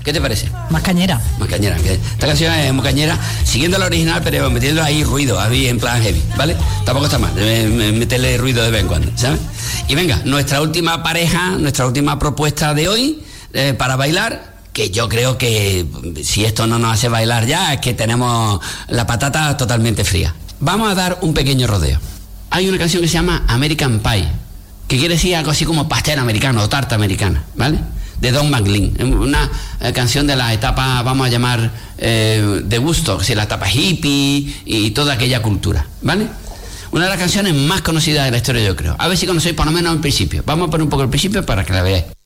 ¿Qué te parece? Más cañera. Más cañera. Esta canción es muy cañera, siguiendo la original, pero metiendo ahí ruido, ahí en plan heavy, ¿vale? Tampoco está mal, meterle ruido de vez en cuando, ¿sabes? Y venga, nuestra última pareja, nuestra última propuesta de hoy, para bailar, que yo creo que si esto no nos hace bailar ya, es que tenemos la patata totalmente fría. Vamos a dar un pequeño rodeo. Hay una canción que se llama American Pie, que quiere decir algo así como pastel americano o tarta americana, ¿vale? De Don McLean, una canción de la etapa, vamos a llamar, de Woodstock, la etapa hippie y toda aquella cultura, ¿vale? Una de las canciones más conocidas de la historia, yo creo. A ver si conocéis por lo menos el principio. Vamos a poner un poco el principio para que la veáis.